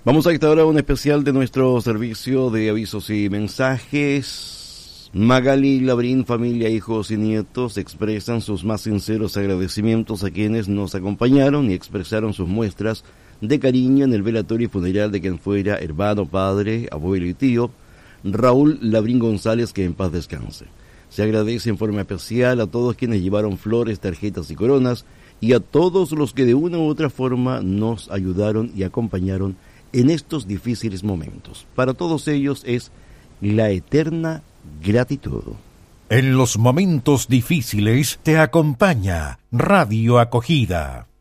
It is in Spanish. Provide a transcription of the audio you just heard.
Vamos a esta hora un especial de nuestro servicio de avisos y mensajes. Magali Labrín, familia, hijos y nietos expresan sus más sinceros agradecimientos a quienes nos acompañaron y expresaron sus muestras de cariño en el velatorio y funeral de quien fuera hermano, padre, abuelo y tío, Raúl Labrín González, que en paz descanse. Se agradece en forma especial a todos quienes llevaron flores, tarjetas y coronas y a todos los que de una u otra forma nos ayudaron y acompañaron en estos difíciles momentos. Para todos ellos es la eterna gratitud. En los momentos difíciles te acompaña Radio Acogida.